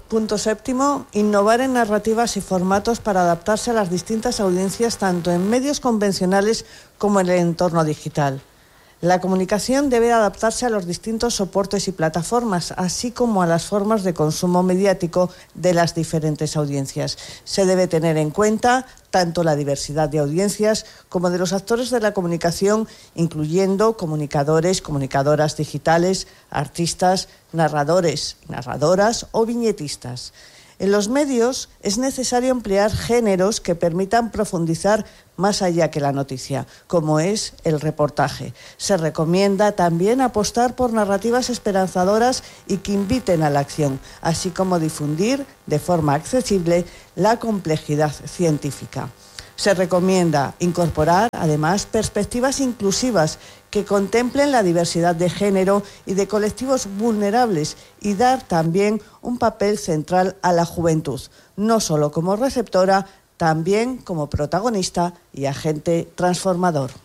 Punto séptimo, innovar en narrativas y formatos para adaptarse a las distintas audiencias tanto en medios convencionales como en el entorno digital. La comunicación debe adaptarse a los distintos soportes y plataformas, así como a las formas de consumo mediático de las diferentes audiencias. Se debe tener en cuenta tanto la diversidad de audiencias como de los actores de la comunicación, incluyendo comunicadores, comunicadoras digitales, artistas, narradores, narradoras o viñetistas. En los medios es necesario emplear géneros que permitan profundizar más allá que la noticia, como es el reportaje. Se recomienda también apostar por narrativas esperanzadoras y que inviten a la acción, así como difundir de forma accesible la complejidad científica. Se recomienda incorporar, además, perspectivas inclusivas que contemplen la diversidad de género y de colectivos vulnerables y dar también un papel central a la juventud, no solo como receptora, también como protagonista y agente transformador.